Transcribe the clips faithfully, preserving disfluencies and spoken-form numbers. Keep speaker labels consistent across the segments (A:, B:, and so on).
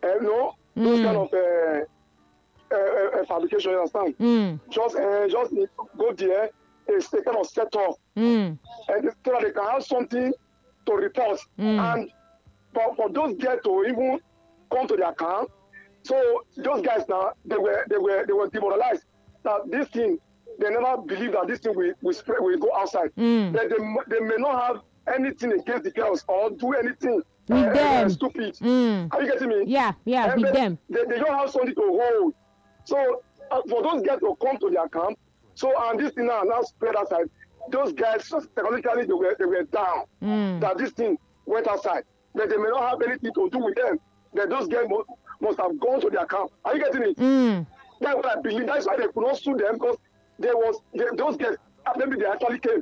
A: uh, no,
B: Mm.
A: those kind of uh, uh, uh, fabrication, you understand?
B: Mm.
A: Just, uh, just go there, it's a kind of set up,
B: Mm.
A: and so that they can have something to report.
B: Mm.
A: And for, for those guys to even come to their camp, so those guys now, they were, they were, they were demoralized. That this thing, they never believe that this thing will, will spread, will go outside.
B: Mm.
A: They, they, they may not have anything against the girls or do anything
B: With
A: uh,
B: them.
A: Uh, stupid.
B: Mm.
A: Are you getting me?
B: Yeah, yeah,
A: And
B: with
A: they,
B: them.
A: They, they don't have something to hold. So uh, for those guys to come to their camp, so and this thing now, now spread outside, those guys psychologically they were, they were down.
B: Mm.
A: That this thing went outside. That they may not have anything to do with them. That those guys must, must have gone to their camp. Are you getting it?
B: Mm.
A: That's what I believe. That's why they could not sue them, because there was they, those guys, maybe they actually came.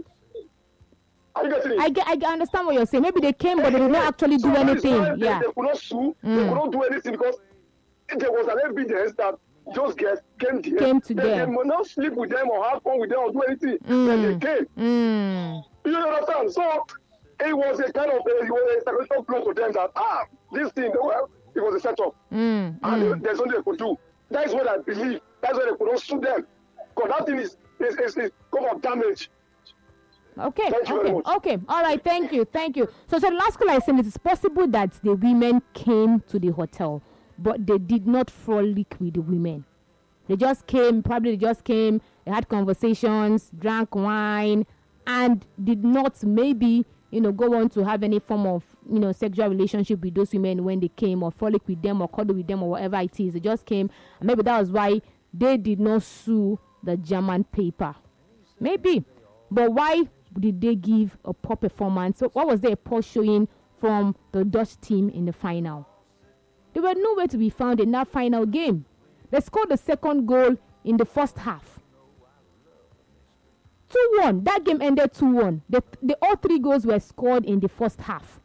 A: Are you getting it?
B: I, get, I understand what you're saying. Maybe they came, but they did not actually
A: so
B: do
A: that is why
B: anything.
A: They,
B: Yeah.
A: they could not sue.
B: Mm.
A: They could not do anything because there was an evidence that those guys came there.
B: Came to
A: they,
B: them.
A: They must not sleep with them or have fun with them or do anything.
B: Mm.
A: When they came.
B: Mm.
A: You understand? So it was a kind of a, it was a psychological blow to them that ah, this thing, well, it was a setup,
B: Mm.
A: and
B: Mm.
A: there's nothing they could do. That is what I believe. That's why they could not sue them, because that thing is is is, is come of damage.
B: Okay,
A: Thank you
B: okay,
A: very much.
B: okay. All right, thank you, thank you. So, so the last call I said, it is possible that the women came to the hotel, but they did not frolic with the women. They just came, probably they just came, they had conversations, drank wine, and did not maybe, you know, go on to have any form of, you know, sexual relationship with those women when they came, or frolic with them, or cuddle with them, or whatever it is. They just came, and maybe that was why they did not sue the German paper. Maybe. But why did they give a poor performance? So what was their poor showing from the Dutch team in the final? They were nowhere to be found in that final game. They scored the second goal in the first half. two one. That game ended two one. The, the all three goals were scored in the first half.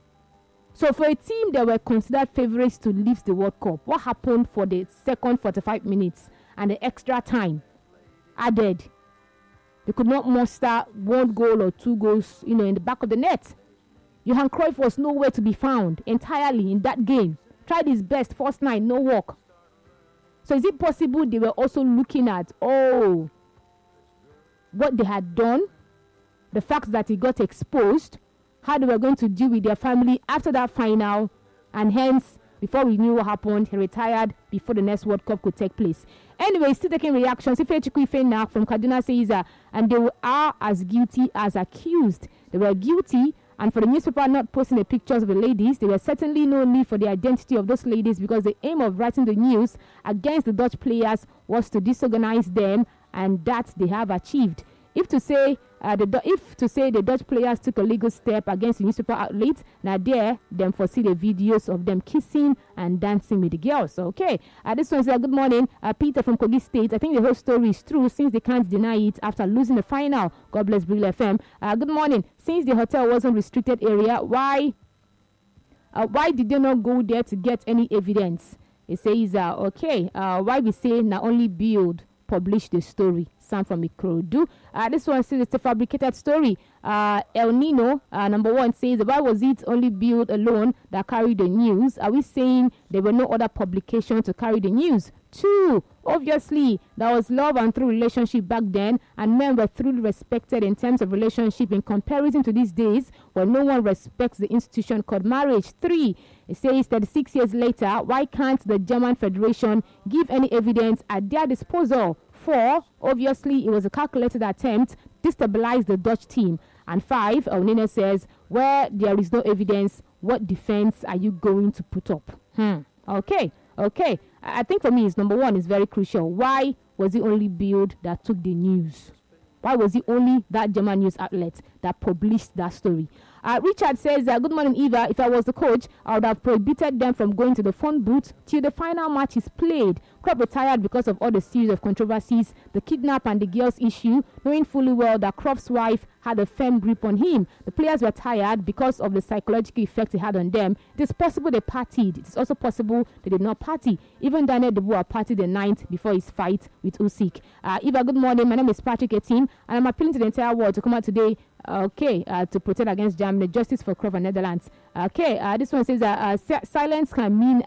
B: So for a team that were considered favorites to lift the World Cup, what happened for the second forty-five minutes and the extra time added? They could not muster one goal or two goals, you know, in the back of the net. Johan Cruyff was nowhere to be found entirely in that game. Tried his best, first nine, no work. So is it possible they were also looking at, oh, what they had done, the fact that he got exposed, how they were going to deal with their family after that final, and hence, before we knew what happened, he retired before the next World Cup could take place. Anyway, still taking reactions. Ifechukwu Ifenak from Kaduna says, uh, and they are as guilty as accused. They were guilty, and for the newspaper not posting the pictures of the ladies, there was certainly no need for the identity of those ladies, because the aim of writing the news against the Dutch players was to disorganize them, and that they have achieved. If to say uh, the if to say the Dutch players took a legal step against the newspaper outlet, now there them foresee the videos of them kissing and dancing with the girls. So, okay, uh, this one says, good morning, uh, Peter from Kogi State. I think the whole story is true, since they can't deny it after losing the final. God bless Bril F M. Uh, good morning. Since the hotel wasn't restricted area, why uh, why did they not go there to get any evidence? It says, uh, okay, uh, why we say not only build, publish the story. Sam from Ikorodu. Uh, this one says it's a fabricated story. Uh, El Nino, uh, number one, says, why was it only Build alone that carried the news? Are we saying there were no other publication to carry the news? Two, obviously, there was love and true relationship back then, and men were truly respected in terms of relationship in comparison to these days when no one respects the institution called marriage. Three, it says thirty-six years later, why can't the German Federation give any evidence at their disposal? Four, obviously, it was a calculated attempt to destabilize the Dutch team. And five, Onina says, where there is no evidence, what defense are you going to put up? Hmm. Okay, okay. I think for me, it's number one is very crucial. Why was it only Bild that took the news? Why was it only that German news outlet that published that story? Uh, Richard says, uh, good morning, Eva. If I was the coach, I would have prohibited them from going to the phone booth till the final match is played. Klopp retired because of all the series of controversies, the kidnap and the girls issue, knowing fully well that Klopp's wife had a firm grip on him. The players were tired because of the psychological effect it had on them. It is possible they partied. It is also possible they did not party. Even Daniel Dubois partied the night before his fight with Usyk. Uh, Eva, good morning. My name is Patrick Etim, and I'm appealing to the entire world to come out today Okay, uh, to protect against Germany, justice for Cruyff and Netherlands. Okay, uh, this one says that uh, uh, silence can mean